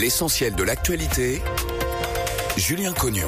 L'essentiel de l'actualité, Julien Cognon.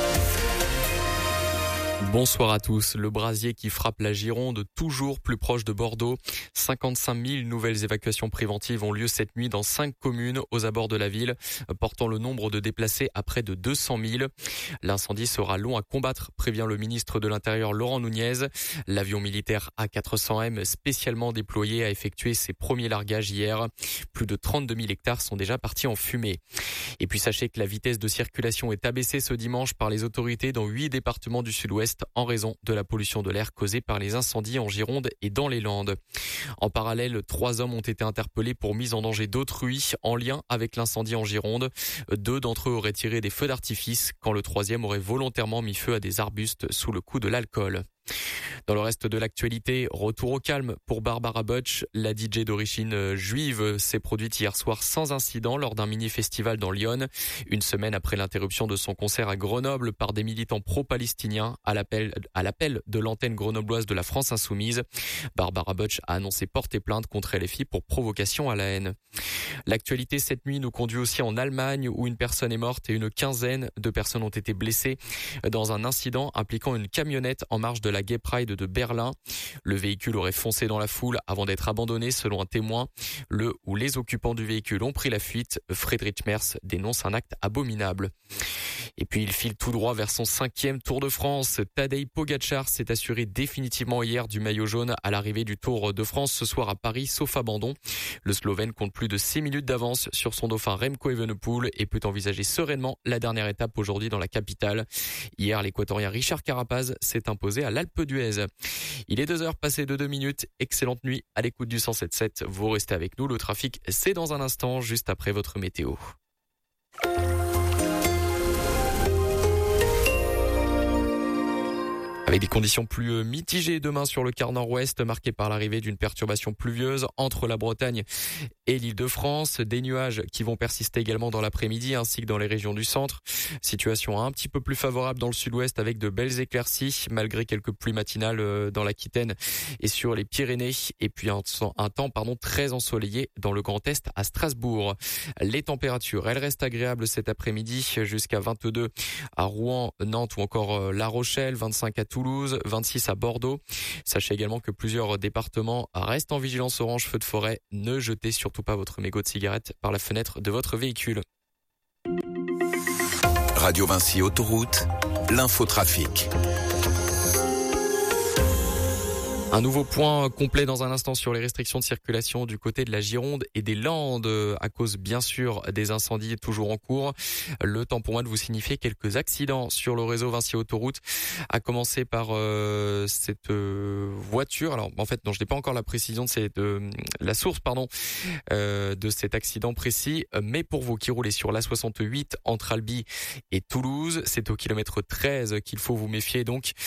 Bonsoir à tous. Le brasier qui frappe la Gironde, toujours plus proche de Bordeaux. 55 000 nouvelles évacuations préventives ont lieu cette nuit dans 5 communes aux abords de la ville, portant le nombre de déplacés à près de 200 000. L'incendie sera long à combattre, prévient le ministre de l'Intérieur Laurent Nunez. L'avion militaire A400M spécialement déployé a effectué ses premiers largages hier. Plus de 32 000 hectares sont déjà partis en fumée. Et puis sachez que la vitesse de circulation est abaissée ce dimanche par les autorités dans 8 départements du sud-ouest en raison de la pollution de l'air causée par les incendies en Gironde et dans les Landes. En parallèle, 3 hommes ont été interpellés pour mise en danger d'autrui en lien avec l'incendie en Gironde. 2 d'entre eux auraient tiré des feux d'artifice quand le 3e aurait volontairement mis feu à des arbustes sous le coup de l'alcool. Dans le reste de l'actualité, retour au calme pour Barbara Butch. La DJ d'origine juive s'est produite hier soir sans incident lors d'un mini-festival dans Lyon. Une semaine après l'interruption de son concert à Grenoble par des militants pro-palestiniens à l'appel de l'antenne grenobloise de la France Insoumise. Barbara Butch a annoncé porter plainte contre LFI pour provocation à la haine. L'actualité cette nuit nous conduit aussi en Allemagne où une personne est morte et une quinzaine de personnes ont été blessées dans un incident impliquant une camionnette en marge de la Gay Pride de Berlin. Le véhicule aurait foncé dans la foule avant d'être abandonné selon un témoin. Le ou les occupants du véhicule ont pris la fuite. Friedrich Merz dénonce un acte abominable. Et puis il file tout droit vers son 5e Tour de France. Tadej Pogačar s'est assuré définitivement hier du maillot jaune à l'arrivée du Tour de France ce soir à Paris, sauf abandon. Le Slovène compte plus de 6 minutes d'avance sur son dauphin Remco Evenepoel et peut envisager sereinement la dernière étape aujourd'hui dans la capitale. Hier, l'Équatorien Richard Carapaz s'est imposé à l'Alpe d'Huez. Il est 2h passé de 2 minutes. Excellente nuit à l'écoute du 107.7. Vous restez avec nous. Le trafic, c'est dans un instant, juste après votre météo. Avec des conditions plus mitigées demain sur le quart nord-ouest, marquées par l'arrivée d'une perturbation pluvieuse entre la Bretagne et l'Île-de-France. Des nuages qui vont persister également dans l'après-midi ainsi que dans les régions du centre. Situation un petit peu plus favorable dans le sud-ouest avec de belles éclaircies malgré quelques pluies matinales dans l'Aquitaine et sur les Pyrénées. Et puis un temps très ensoleillé dans le Grand Est à Strasbourg. Les températures, elles restent agréables cet après-midi jusqu'à 22 à Rouen, Nantes ou encore La Rochelle, 25 à Toulouse, 26 à Bordeaux. Sachez également que plusieurs départements restent en vigilance orange feu de forêt. Ne jetez surtout pas votre mégot de cigarette par la fenêtre de votre véhicule. Radio Vinci Autoroute, l'infotrafic. Un nouveau point complet dans un instant sur les restrictions de circulation du côté de la Gironde et des Landes à cause bien sûr des incendies toujours en cours. Le temps pour moi de vous signifier quelques accidents sur le réseau Vinci Autoroute, à commencer par cette voiture. Alors en fait non, je n'ai pas encore la précision de la source de cet accident précis, mais pour vous qui roulez sur l'A68 entre Albi et Toulouse, c'est au kilomètre 13 qu'il faut vous méfier donc.